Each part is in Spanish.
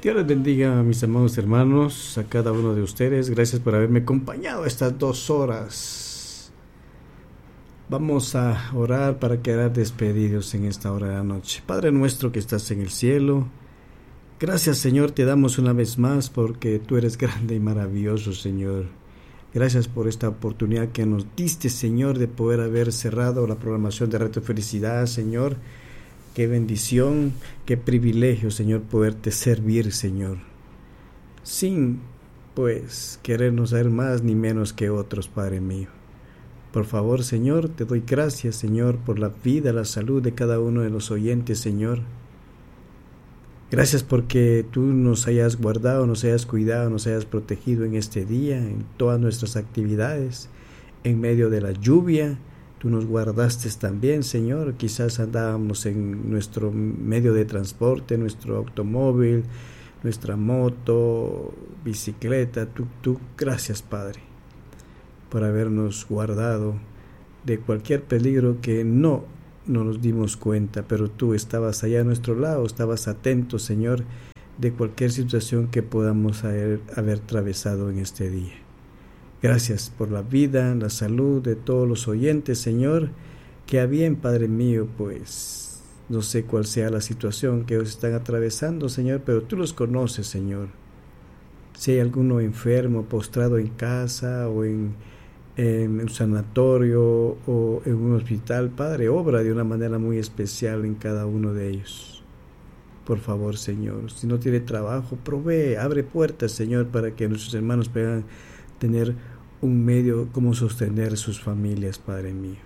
Dios les bendiga, mis amados hermanos, a cada uno de ustedes. Gracias por haberme acompañado estas 2 horas. Vamos a orar para quedar despedidos en esta hora de la noche. Padre nuestro que estás en el cielo, gracias, Señor, te damos una vez más porque tú eres grande y maravilloso, Señor. Gracias por esta oportunidad que nos diste, Señor, de poder haber cerrado la programación de Reto Felicidad, Señor. Qué bendición, qué privilegio, Señor, poderte servir, Señor. Sin, pues, querernos ser más ni menos que otros, Padre mío. Por favor, Señor, te doy gracias, Señor, por la vida, la salud de cada uno de los oyentes, Señor. Gracias porque tú nos hayas guardado, nos hayas cuidado, nos hayas protegido en este día, en todas nuestras actividades, en medio de la lluvia. Tú nos guardaste también, Señor. Quizás andábamos en nuestro medio de transporte, nuestro automóvil, nuestra moto, bicicleta. Tú, gracias, Padre, por habernos guardado de cualquier peligro que no nos dimos cuenta, pero tú estabas allá a nuestro lado, estabas atento, Señor, de cualquier situación que podamos haber atravesado en este día. Gracias por la vida, la salud de todos los oyentes, Señor, que a bien, Padre mío, pues no sé cuál sea la situación que ellos están atravesando, Señor, pero tú los conoces, Señor. Si hay alguno enfermo, postrado en casa o en un sanatorio o en un hospital, Padre, obra de una manera muy especial en cada uno de ellos. Por favor, Señor, si no tiene trabajo, provee, abre puertas, Señor, para que nuestros hermanos puedan tener un medio como sostener sus familias, Padre mío.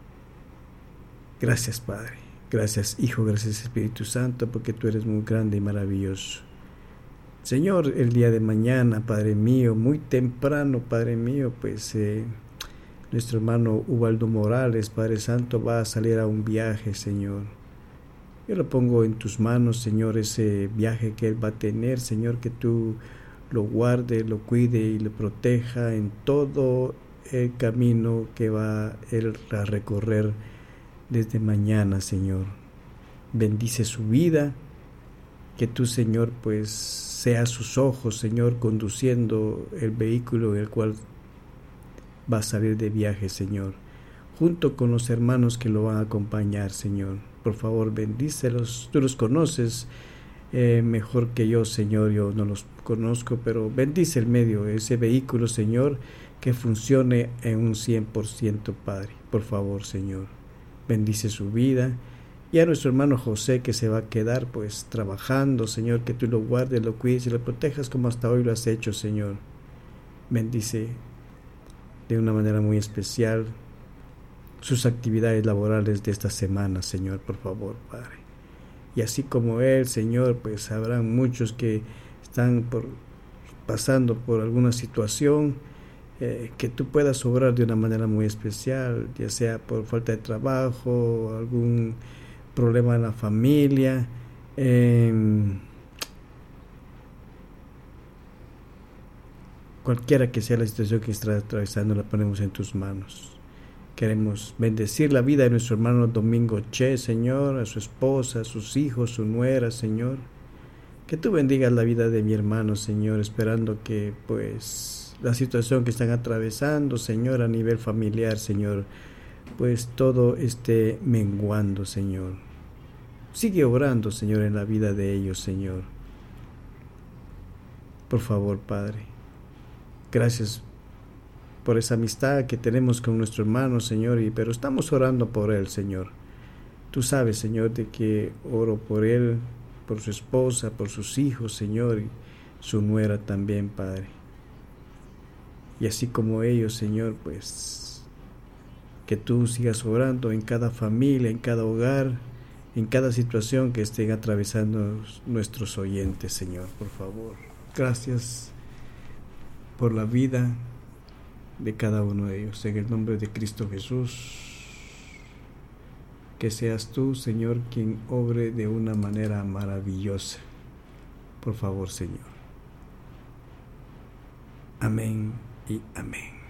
Gracias, Padre. Gracias, Hijo. Gracias, Espíritu Santo, porque tú eres muy grande y maravilloso. Señor, el día de mañana, Padre mío, muy temprano, Padre mío, pues nuestro hermano Ubaldo Morales, Padre Santo, va a salir a un viaje, Señor. Yo lo pongo en tus manos, Señor, ese viaje que él va a tener, Señor, que tú lo guarde, lo cuide y lo proteja en todo el camino que va él a recorrer desde mañana, Señor. Bendice su vida, que tú, Señor, pues sea sus ojos, Señor, conduciendo el vehículo en el cual va a salir de viaje, Señor, junto con los hermanos que lo van a acompañar, Señor. Por favor, bendícelos, tú los conoces mejor que yo, Señor. Yo no los conozco, pero bendice el medio, ese vehículo, Señor, que funcione en un 100%, Padre. Por favor, Señor, bendice su vida. Y a nuestro hermano José, que se va a quedar pues trabajando, Señor, que tú lo guardes, lo cuides y lo protejas como hasta hoy lo has hecho, Señor. Bendice de una manera muy especial sus actividades laborales de esta semana, Señor, por favor, Padre. Y así como él, Señor, pues habrán muchos que están pasando por alguna situación, que tú puedas obrar de una manera muy especial, ya sea por falta de trabajo, algún problema en la familia, cualquiera que sea la situación que estés atravesando, la ponemos en tus manos. Queremos bendecir la vida de nuestro hermano Domingo Che, Señor, a su esposa, a sus hijos, su nuera, Señor. Que tú bendigas la vida de mi hermano, Señor, esperando que pues la situación que están atravesando, Señor, a nivel familiar, Señor, pues todo esté menguando, Señor. Sigue obrando, Señor, en la vida de ellos, Señor. Por favor, Padre. Gracias por esa amistad que tenemos con nuestro hermano, Señor, pero estamos orando por él, Señor. Tú sabes, Señor, de que oro por él, por su esposa, por sus hijos, Señor, y su nuera también, Padre. Y así como ellos, Señor, pues que tú sigas orando en cada familia, en cada hogar, en cada situación que estén atravesando nuestros oyentes, Señor, por favor. Gracias por la vida de cada uno de ellos, en el nombre de Cristo Jesús. Que seas tú, Señor, quien obre de una manera maravillosa. Por favor, Señor. Amén y amén.